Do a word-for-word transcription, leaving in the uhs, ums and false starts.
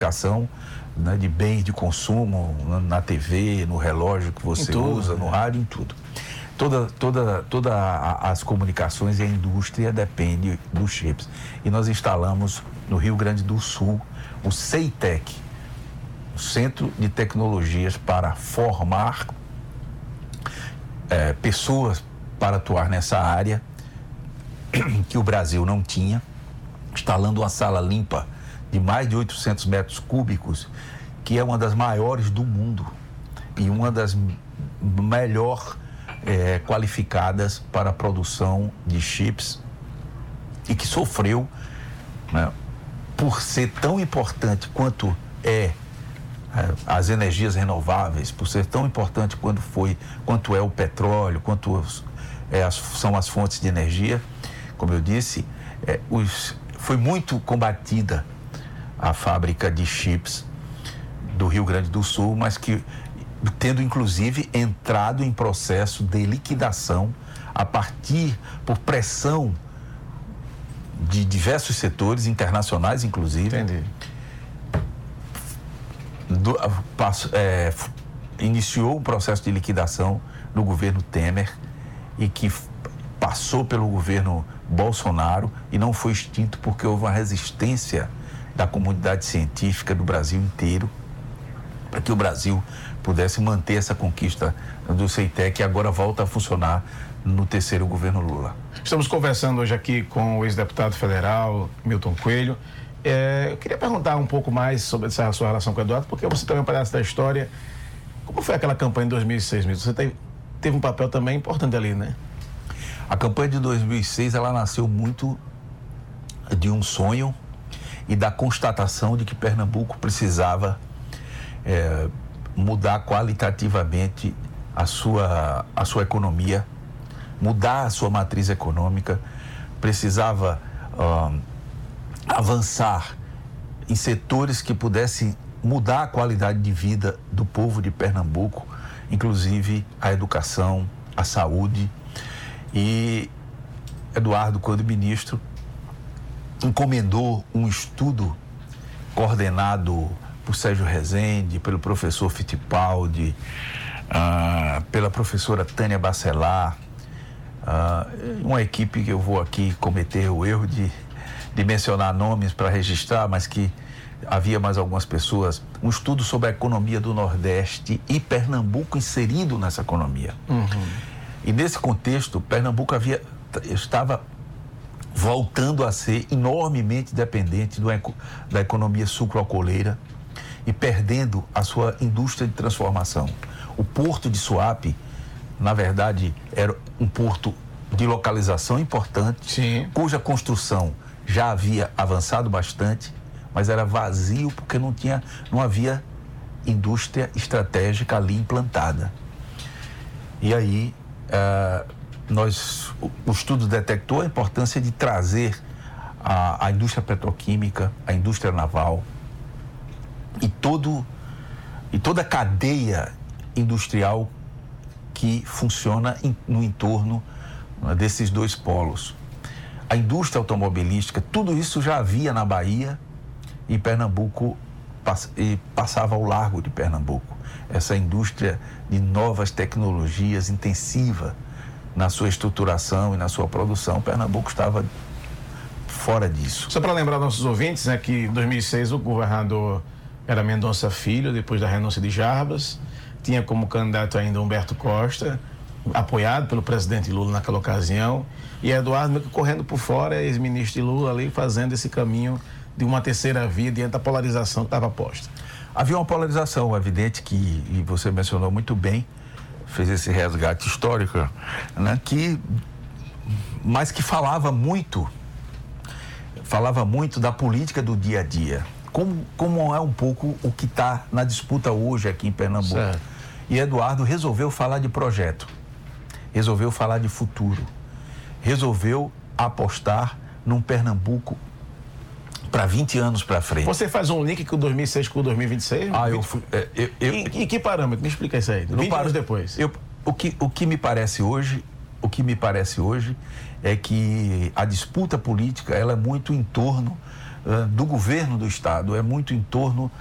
comunicação, né, de bens de consumo, na, na T V, no relógio que você tudo, usa, no rádio, em tudo. Toda, toda, toda a, as comunicações e a indústria depende dos chips. E nós instalamos no Rio Grande do Sul o CEITEC, o Centro de Tecnologias para formar é, pessoas para atuar nessa área que o Brasil não tinha, instalando uma sala limpa de mais de oitocentos metros cúbicos, que é uma das maiores do mundo e uma das melhor é, qualificadas para a produção de chips, e que sofreu, né, por ser tão importante quanto é as energias renováveis, por ser tão importante quanto foi, quanto é o petróleo, quanto os, é, as, são as fontes de energia. Como eu disse, é, os, foi muito combatida a fábrica de chips do Rio Grande do Sul, mas que tendo inclusive entrado em processo de liquidação a partir, por pressão de diversos setores internacionais, inclusive. Entendi. Do, passo, é, iniciou o processo de liquidação no governo Temer e que passou pelo governo Bolsonaro e não foi extinto porque houve uma resistência da comunidade científica do Brasil inteiro para que o Brasil pudesse manter essa conquista do CEITEC, que agora volta a funcionar no terceiro governo Lula. Estamos conversando hoje aqui com o ex-deputado federal Milton Coelho. É, eu queria perguntar um pouco mais sobre essa sua relação com o Eduardo, porque você também é um pedaço da história. Como foi aquela campanha de dois mil e seis, Milton? Você teve, teve um papel também importante ali, né? A campanha de dois mil e seis, ela nasceu muito de um sonho e da constatação de que Pernambuco precisava é, mudar qualitativamente a sua, a sua economia, mudar a sua matriz econômica, precisava uh, avançar em setores que pudessem mudar a qualidade de vida do povo de Pernambuco, inclusive a educação, a saúde. E Eduardo, quando ministro, encomendou um estudo coordenado por Sérgio Rezende, pelo professor Fittipaldi, uh, pela professora Tânia Bacelar, uh, uma equipe que eu vou aqui cometer o erro de, de mencionar nomes para registrar, mas que havia mais algumas pessoas, um estudo sobre a economia do Nordeste e Pernambuco inserido nessa economia. Uhum. E nesse contexto, Pernambuco havia, estava voltando a ser enormemente dependente do, da economia sucroalcooleira e perdendo a sua indústria de transformação. O porto de Suape, na verdade, era um porto de localização importante, sim, cuja construção já havia avançado bastante, mas era vazio porque não tinha, não havia indústria estratégica ali implantada. E aí, uh, nós, o, o estudo detectou a importância de trazer a, a indústria petroquímica, a indústria naval e, todo, e toda a cadeia industrial que funciona em, no entorno uh, desses dois polos. A indústria automobilística, tudo isso já havia na Bahia e Pernambuco pass, e passava ao largo de Pernambuco. Essa indústria de novas tecnologias intensiva na sua estruturação e na sua produção, Pernambuco estava fora disso. Só para lembrar nossos ouvintes, né, que em dois mil e seis o governador era Mendonça Filho, depois da renúncia de Jarbas, tinha como candidato ainda Humberto Costa, apoiado pelo presidente Lula naquela ocasião, e Eduardo meio que correndo por fora, ex-ministro de Lula ali, fazendo esse caminho de uma terceira via diante da polarização que estava posta. Havia uma polarização evidente que, e você mencionou muito bem, fez esse resgate histórico, né, que, mas que falava muito, falava muito da política do dia a dia, como, como é um pouco o que está na disputa hoje aqui em Pernambuco. Certo. E Eduardo resolveu falar de projeto, resolveu falar de futuro, resolveu apostar num Pernambuco para vinte anos para frente. Você faz um link com o dois mil e seis com o dois mil e vinte e seis? Ah, eu fui... É, eu, eu, em, em que parâmetro? Me explica isso aí. vinte anos depois. Eu, o, que, o que me parece hoje, o que me parece hoje é que a disputa política, ela é muito em torno uh, do governo do Estado, é muito em torno